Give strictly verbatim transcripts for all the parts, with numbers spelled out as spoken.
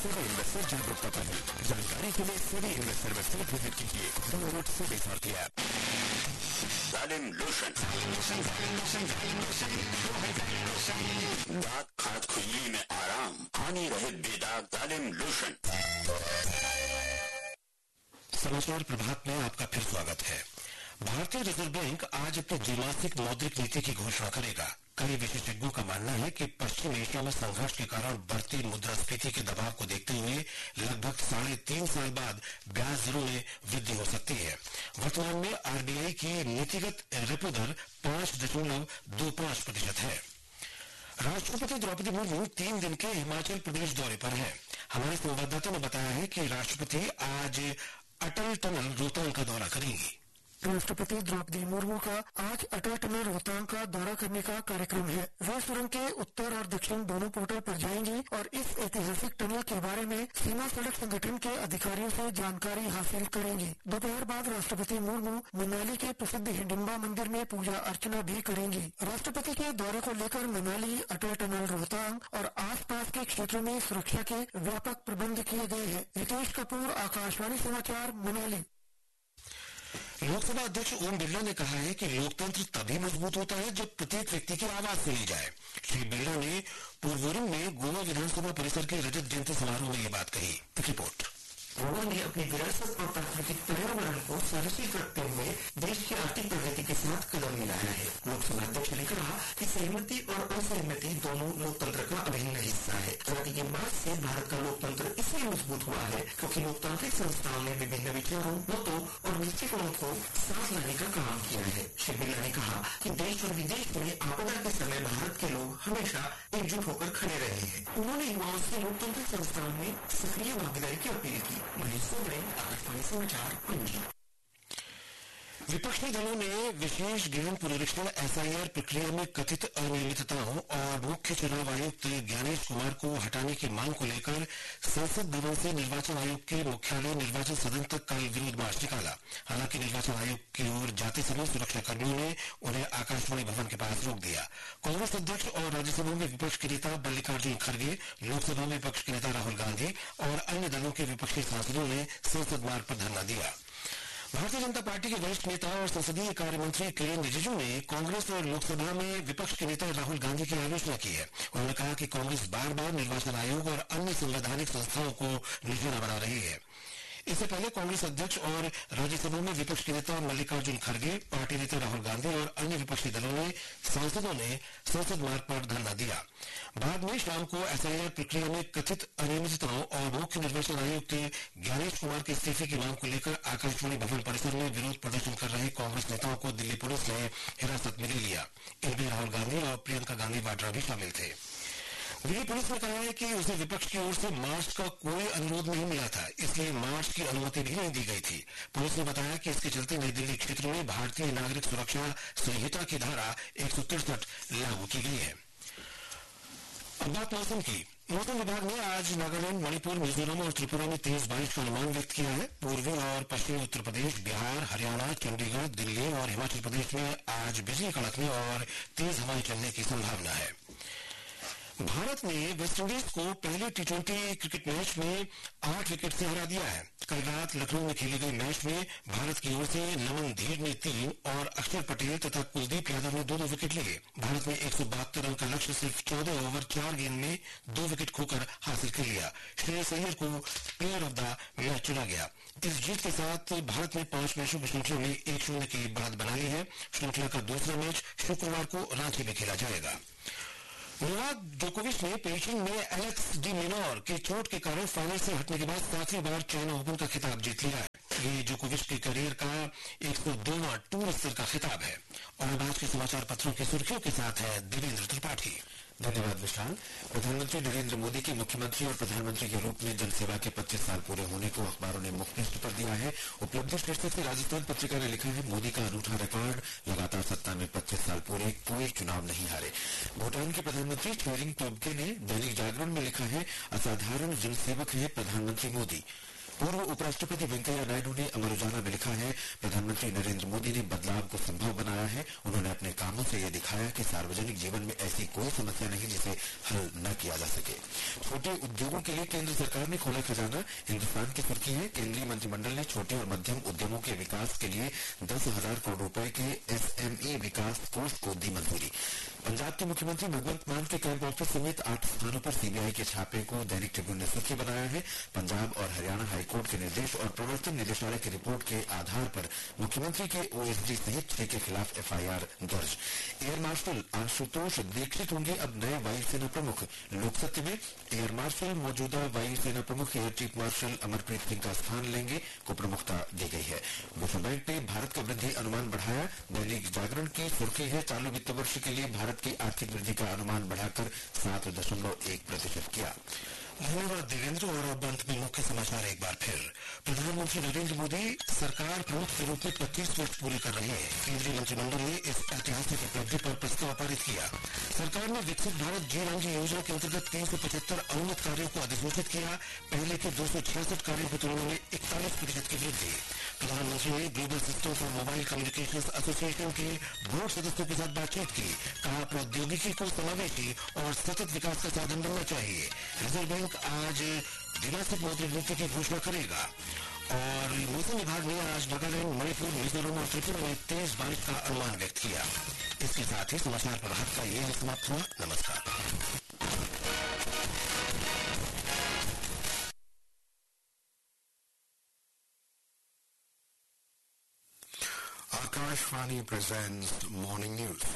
SEBI investor जागरूकता पहल। जानकारी के लिए सेबी इन्वेस्टर वेबसाइट विजिट कीजिए। डाउनलोड सेबी सारथी ऐप। जालिम लोशन दांत खाद खुजली में आराम, हानि रहित बेदाग जालिम लोशन। समाचार प्रभात में आपका फिर स्वागत है। भारतीय रिजर्व बैंक आज अपनी द्विमासिक मौद्रिक नीति की घोषणा करेगा। कई विशेषज्ञों का मानना है कि पश्चिम एशिया में संघर्ष के कारण बढ़ती मुद्रास्फीति के दबाव को देखते हुए लगभग साढ़े तीन साल बाद ब्याज दरों में वृद्धि हो सकती है। वर्तमान में आरबीआई की नीतिगत रेपो दर पांच दशमलव दो पांच प्रतिशत है। राष्ट्रपति द्रौपदी मुर्मू तीन दिन के हिमाचल प्रदेश दौरे पर हैं। हमारे संवाददाता ने बताया है कि राष्ट्रपति आज अटल टनल रोहतांग का दौरा करेंगी। राष्ट्रपति द्रौपदी मुर्मू का आज अटल टनल रोहतांग का दौरा करने का कार्यक्रम है। वे सुरंग के उत्तर और दक्षिण दोनों पोर्टल पर जाएंगी और इस ऐतिहासिक टनल के बारे में सीमा सड़क संगठन के अधिकारियों से जानकारी हासिल करेंगी। दोपहर बाद राष्ट्रपति मुर्मू मनाली के प्रसिद्ध हिडिंबा मंदिर में पूजा अर्चना भी करेंगी। राष्ट्रपति के दौरे को लेकर मनाली, अटल टनल रोहतांग और आसपास के क्षेत्रों में सुरक्षा के व्यापक प्रबंध किए गए हैं। रितेश कपूर, आकाशवाणी समाचार, मनाली। लोकसभा अध्यक्ष ओम बिरला ने कहा है कि लोकतंत्र तभी मजबूत होता है जब प्रत्येक व्यक्ति की आवाज सुनी जाए। श्री बिरला ने पोरवोरिम में गोवा विधानसभा परिसर के रजत जयंती समारोह में ये बात कही। रिपोर्ट। गोवा ने अपनी विरासत और प्राकृतिक पर्यावरण को संरक्षित रखते हुए देश की आर्थिक प्रगति के साथ कदम मिलाया है। लोकसभा अध्यक्ष ने कहा कि सहमति और असहमति दोनों लोकतंत्र का अभिन्न हिस्सा है। आजादी के बाद से भारत का लोकतंत्र इसलिए मजबूत हुआ है क्योंकि लोकतांत्रिक संस्थाओं ने विभिन्न विचारों, मतों और दृष्टिकोणों को साथ लाने का काम किया है। श्री बिरला ने कहा कि देश और विदेश में आपदा के समय भारत के लोग हमेशा एकजुट होकर खड़े रहे हैं। उन्होंने युवाओं से लोकतांत्रिक संस्थाओं में सक्रिय भागीदारी की अपील की। विपक्षी दलों ने विशेष गहन पुनरीक्षण एसआईआर प्रक्रिया में कथित अनियमितताओं और मुख्य चुनाव आयुक्त ज्ञानेश कुमार को हटाने की मांग को लेकर संसद भवन से निर्वाचन आयोग के मुख्यालय निर्वाचन सदन तक कल विरोध मार्च निकाला। हालांकि निर्वाचन आयोग की ओर जाते समय सुरक्षा कर्मियों ने उन्हें आकाशवाणी भवन के पास रोक दिया। कांग्रेस अध्यक्ष और राज्यसभा में विपक्ष के नेता मल्लिकार्जुन खड़गे, लोकसभा में विपक्ष के नेता राहुल गांधी और अन्य दलों के विपक्षी सांसदों ने संसद मार्ग पर धरना दिया। भारतीय जनता पार्टी के वरिष्ठ नेता और संसदीय कार्य मंत्री किरेन रिजिजू ने कांग्रेस और लोकसभा में विपक्ष के नेता राहुल गांधी की आलोचना की है। उन्होंने कहा कि कांग्रेस बार बार निर्वाचन आयोग और अन्य संवैधानिक संस्थाओं को निशाना बना रही है। इससे पहले कांग्रेस अध्यक्ष और राज्यसभा में विपक्ष के नेता मल्लिकार्जुन खड़गे, पार्टी नेता राहुल गांधी और अन्य विपक्षी दलों ने सांसदों ने संसद मार्ग पर धरना दिया। बाद में शाम को एसआईआर प्रक्रिया में कथित अनियमितताओं और मुख्य निर्वाचन आयुक्त ज्ञानेश कुमार के इस्तीफे की मांग को लेकर आकाशवाणी भवन परिसर में विरोध प्रदर्शन कर रहे कांग्रेस नेताओं को दिल्ली पुलिस ने हिरासत में ले लिया। इनमें राहुल गांधी और प्रियंका गांधी वाड्रा भी शामिल थे। दिल्ली पुलिस ने कहा है कि उसे विपक्ष की ओर से मार्च का कोई अनुरोध नहीं मिला था, इसलिए मार्च की अनुमति भी नहीं दी गई थी। पुलिस ने बताया कि इसके चलते नई दिल्ली क्षेत्र में भारतीय नागरिक सुरक्षा संहिता की धारा एक सौ तिरसठ लागू की गई है। अब बात मौसम की। मौसम विभाग ने आज नागालैंड, मणिपुर, मिजोरम और त्रिपुरा में तेज बारिश का अनुमान व्यक्त किया है। पूर्वी और पश्चिमी उत्तर प्रदेश, बिहार, हरियाणा, चंडीगढ़, दिल्ली और हिमाचल प्रदेश में आज बिजली कड़कने और तेज हवाएं चलने की संभावना है। भारत ने वेस्टइंडीज को पहले टी ट्वेंटी क्रिकेट मैच में आठ विकेट से हरा दिया है। कल रात लखनऊ में खेले गए मैच में भारत की ओर से नमन धीर ने तीन और अक्षर पटेल तथा कुलदीप यादव ने दो दो विकेट लिए। भारत ने एक सौ बहत्तर रन का लक्ष्य सिर्फ चौदह ओवर चार गेंद में दो विकेट खोकर हासिल कर लिया। श्रेयस अय्यर को प्लेयर ऑफ द मैच चुना गया। इस जीत के साथ भारत ने पांच मैचों की श्रृंखला में एक शून्य की बढ़त बना ली है। श्रृंखला का दूसरा मैच शुक्रवार को रांची में खेला जाएगा। नोवाक जोकोविच ने पेशिंग में एलेक्स डी मिनोर की चोट के कारण फाइनल से हटने के बाद सातवीं बार चाइना ओपन का खिताब जीत लिया है। ये जोकोविच के करियर का एक सौ दोवां टूर स्तर का खिताब है। और आज के समाचार पत्रों की सुर्खियों के साथ है देवेंद्र त्रिपाठी। धन्यवाद विशाल। प्रधानमंत्री नरेंद्र मोदी के मुख्यमंत्री और प्रधानमंत्री के रूप में जनसेवा के पच्चीस साल पूरे होने को अखबारों ने मुख्य पृष्ठ पर दिया है। उपलब्धि शीर्षक से राजस्थान पत्रिका ने लिखा है, मोदी का अनूठा रिकॉर्ड, लगातार सत्ता में पच्चीस साल पूरे, कोई चुनाव नहीं हारे। भूटान के प्रधानमंत्री त्शेरिंग टोब्गे ने दैनिक जागरण में लिखा है, असाधारण जनसेवक है प्रधानमंत्री मोदी। पूर्व उपराष्ट्रपति वेंकैया नायडू ने अमर उजाला में लिखा है, प्रधानमंत्री नरेंद्र मोदी ने बदलाव को संभव बनाया है। उन्होंने अपने कामों से यह दिखाया कि सार्वजनिक जीवन में ऐसी कोई समस्या नहीं जिसे हल न किया जा सके। छोटे उद्योगों के लिए केंद्र सरकार ने खोला खजाना। हिंदुस्तान की सुर्खी है, केंद्रीय मंत्रिमंडल ने छोटे और मध्यम उद्यमों के विकास के लिए दस हजार करोड़ रुपए के एसएमई विकास कोष को दी मंजूरी। पंजाब के मुख्यमंत्री भगवंत मान के कैंप ऑफिस समेत आठ स्थानों पर सीबीआई के छापे को दैनिक ट्रिब्यून ने सुर्खी बनाया है। पंजाब और हरियाणा हाईकोर्ट के निर्देश और प्रवर्तन निदेशालय की रिपोर्ट के आधार पर मुख्यमंत्री के ओएसडी सहित छह के खिलाफ एफआईआर दर्ज। एयर मार्शल आशुतोष दीक्षित होंगे अब नए वायुसेना प्रमुख। लोकसत्य में एयर मार्शल मौजूदा वायुसेना प्रमुख air chief marshal Amarpreet Singh का स्थान लेंगे को प्रमुखता दी गई है। विश्व बैंक ने भारत का वृद्धि अनुमान बढ़ाया। दैनिक जागरण की सुर्खी है, चालू वित्त वर्ष के लिए भारत की आर्थिक वृद्धि का अनुमान बढ़ाकर सात दशमलव एक प्रतिशत किया। धन्यवाद देवेंद्र। और अब अंत में मुख्य समाचार एक बार फिर। प्रधानमंत्री नरेंद्र मोदी सरकार प्रमुख के रूप में पच्चीस वर्ष पूरे कर रहे हैं। केंद्रीय मंत्रिमंडल ने इस ऐतिहासिक उपलब्धि पर प्रस्ताव पारित किया। सरकार ने विकसित भारत जी रामजी योजना के अंतर्गत तीन सौ पचहत्तर अनुमत कार्यों को अधिसूचित किया। पहले के दो सौ छियासठ कार्यों की तुलना में इकतालीस प्रतिशत की वृद्धि। प्रधानमंत्री ने global system for mobile communication association के बोर्ड सदस्यों के साथ बातचीत की। कहा, प्रौद्योगिकी को समावेशी और सतत विकास का साधन बनना चाहिए। रिजर्व बैंक आज द्विमासिक मौद्रिक नीति की घोषणा करेगा। और मौसम विभाग ने आज नागालैंड, मणिपुर, मिजोरम और त्रिपुरा में तेज बारिश का अनुमान व्यक्त किया। इसके साथ ही समाचार प्रभात का ये समाप्त हुआ। नमस्कार। Akashvani presents Morning News.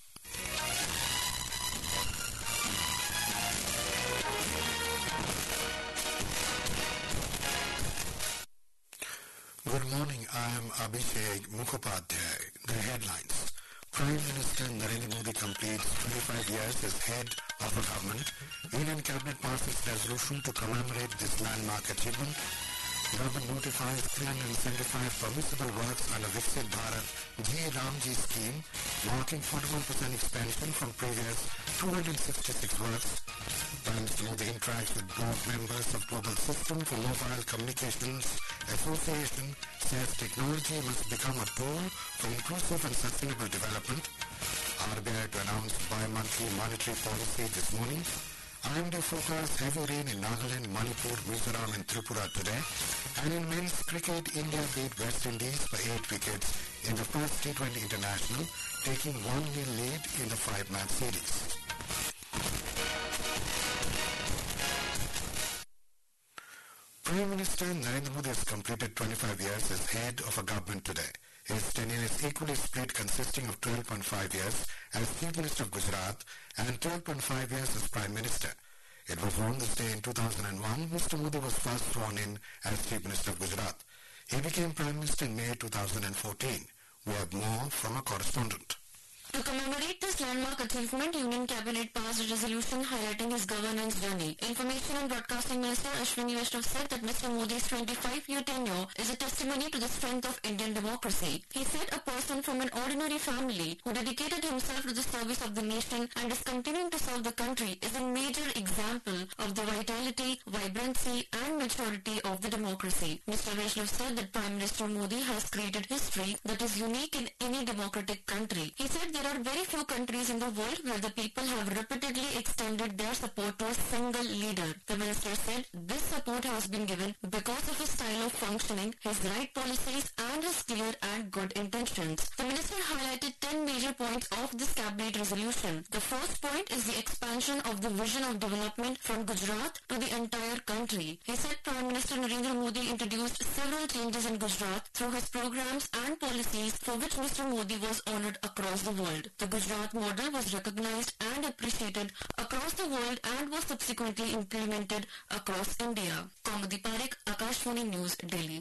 Good morning, I am Abhishek Mukhopadhyay. The headlines. Prime Minister Narendra Modi completes twenty-five years as head of a government. Union Cabinet passes resolution to commemorate this landmark achievement. Government notifies three hundred seventy-five permissible works under Viksit Bharat G Ramji scheme, marking forty-one percent expansion from previous two hundred sixty-six works. Prime Minister Modi interacts with board members of Global System for Mobile Communications Association, says technology must become a tool for inclusive and sustainable development. R B I to announce bi-monthly monetary policy this morning. I M D forecasts heavy rain in Nagaland, Manipur, Mizoram and Tripura today. And in men's cricket, India beat West Indies by eight wickets in the first T twenty International, taking one nil lead in the five-match series. Prime Minister Narendra Modi has completed twenty-five years as head of a government today. His tenure is equally split, consisting of twelve point five years as Chief Minister of Gujarat and twelve point five years as Prime Minister. It was on this day in two thousand one, Mister Modi was first sworn in as Chief Minister of Gujarat. He became Prime Minister in May two thousand fourteen. We have more from a correspondent. To commemorate this landmark achievement, Union Cabinet passed a resolution highlighting his governance journey. Information and Broadcasting Minister Ashwini Vaishnav said that Mister Modi's twenty-five-year tenure is a testimony to the strength of Indian democracy. He said a person from an ordinary family who dedicated himself to the service of the nation and is continuing to serve the country is a major example of the vitality, vibrancy and maturity of the democracy. Mister Vaishnav said that Prime Minister Modi has created history that is unique in any democratic country. He said there are very few countries in the world where the people have repeatedly extended their support to a single leader. The minister said this support has been given because of his style of functioning, his right policies and his clear and good intentions. The minister highlighted ten major points of this cabinet resolution. The first point is the expansion of the vision of development from Gujarat to the entire country. He said Prime Minister Narendra Modi introduced several changes in Gujarat through his programs and policies for which Mister Modi was honoured across the world. The Gujarat model was recognized and appreciated across the world and was subsequently implemented across India. Kaumudi Parekh, Akashvani News, Delhi.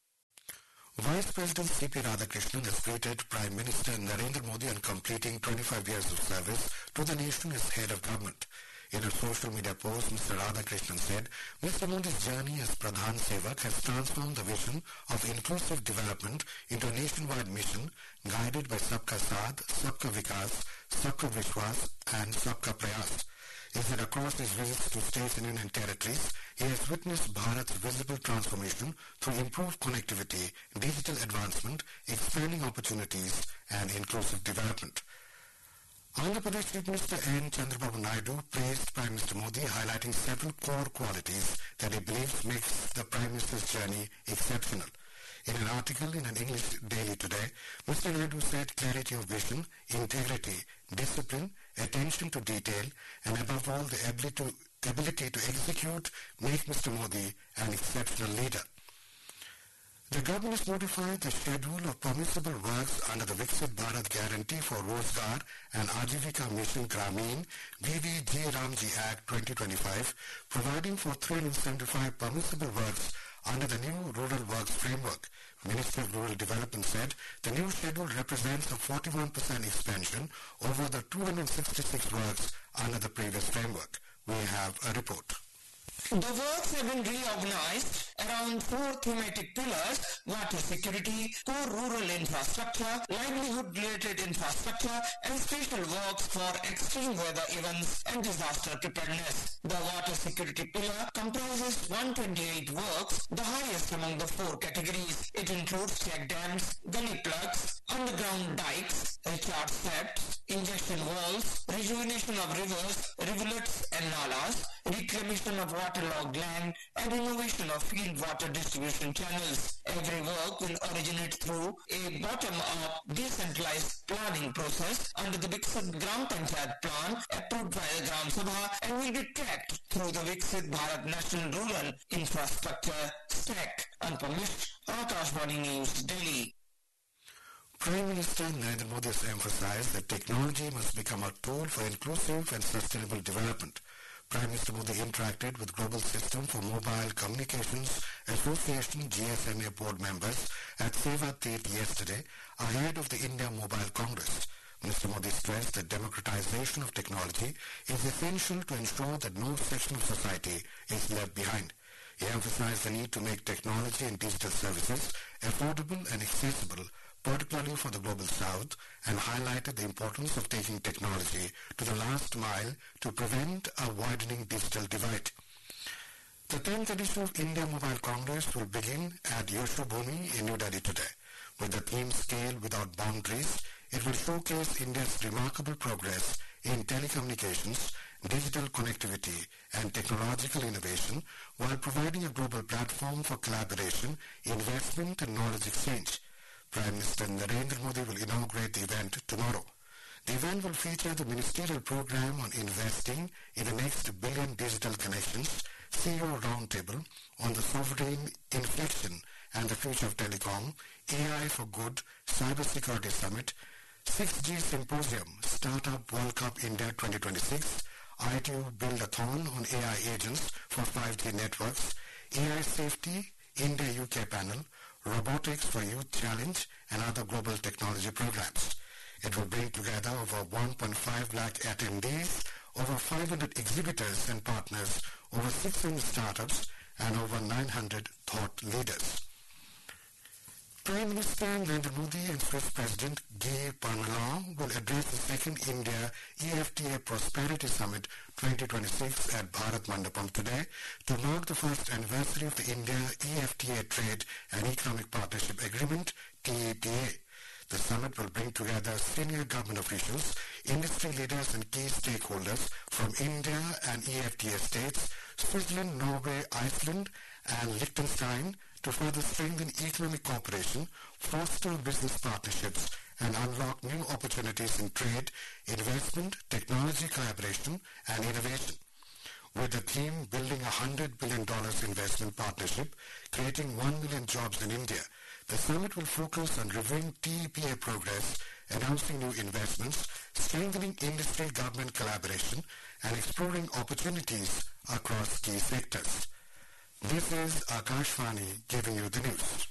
Vice President C P Radhakrishnan has greeted Prime Minister Narendra Modi on completing twenty-five years of service to the nation as head of government. In a social media post, Mister Radhakrishnan said, Mister Modi's journey as Pradhan Sevak has transformed the vision of inclusive development into a nationwide mission guided by Sabka Saath, Sabka Vikas, Sabka Vishwas and Sabka Prayas. is that across his visits to states and union territories, he has witnessed Bharat's visible transformation through improved connectivity, digital advancement, expanding opportunities, and inclusive development. Andhra Pradesh Chief Minister N. Chandrababu Naidu praised Prime Minister Modi, highlighting several core qualities that he believes makes the Prime Minister's journey exceptional. In an article in an English daily today, Mister Naidu said clarity of vision, integrity, discipline, attention to detail, and above all the ability to, ability to execute make Mister Modi an exceptional leader. The government has notified the schedule of permissible works under the Viksit Bharat Guarantee for Rozgar and Ajivika Mission Gramin V V G Ramji Act twenty twenty-five, providing for three hundred seventy-five permissible works under the new Rural Works Framework. Ministry of Rural Development said the new schedule represents a forty-one percent expansion over the two hundred sixty-six works under the previous framework. We have a report. The works have been reorganized around four thematic pillars: water security, core rural infrastructure, livelihood-related infrastructure, and special works for extreme weather events and disaster preparedness. The water security pillar comprises one hundred twenty-eight works, the highest among the four categories. It includes check dams, gully plugs, underground dikes, recharge steps, injection walls, rejuvenation of rivers, rivulets and nalas, reclamation of waterlogged land, and innovation of field water distribution channels. Every work will originate through a bottom-up decentralized planning process under the Viksit Gram Panchayat plan approved by the Gram Sabha and will be tracked through the Viksit Bharat National Rural Infrastructure Stack. Anupam Mishra, Akashvani News, Delhi. Prime Minister Narendra Modi has emphasized that technology must become a tool for inclusive and sustainable development. Prime Minister Modi interacted with Global System for Mobile Communications Association G S M A board members at Seva Tirth yesterday ahead of the India Mobile Congress. Mister Modi stressed that democratization of technology is essential to ensure that no section of society is left behind. He emphasized the need to make technology and digital services affordable and accessible, particularly for the Global South, and highlighted the importance of taking technology to the last mile to prevent a widening digital divide. The tenth edition of India Mobile Congress will begin at Yoshobhumi in New Delhi today. With the theme Scale Without Boundaries, it will showcase India's remarkable progress in telecommunications, digital connectivity, and technological innovation, while providing a global platform for collaboration, investment, and knowledge exchange. Prime Minister Narendra Modi will inaugurate the event tomorrow. The event will feature the ministerial program on investing in the next billion digital connections, C E O roundtable on the sovereign inflection and the future of telecom, A I for Good, Cybersecurity Summit, six G Symposium, Startup World Cup India twenty twenty-six, I T U Build-a-thon on A I agents for five G networks, A I Safety, India U K panel, Robotics for Youth Challenge, and other global technology programs. It will bring together over one point five lakh attendees, over five hundred exhibitors and partners, over six hundred startups, and over nine hundred thought leaders. Prime Minister Narendra Modi and Swiss President Guy Parmelin will address the second India E F T A Prosperity Summit twenty twenty-six at Bharat Mandapam today to mark the first anniversary of the India E F T A Trade and Economic Partnership Agreement, T E P A. The summit will bring together senior government officials, industry leaders and key stakeholders from India and E F T A states, Switzerland, Norway, Iceland and Liechtenstein to further strengthen economic cooperation, foster business partnerships and unlock new opportunities in trade, investment, technology collaboration and innovation. With the theme Building a one hundred billion dollars Investment Partnership, creating one million jobs in India, the summit will focus on reviewing T E P A progress, announcing new investments, strengthening industry-government collaboration, and exploring opportunities across key sectors. This is Akashvani giving you the news.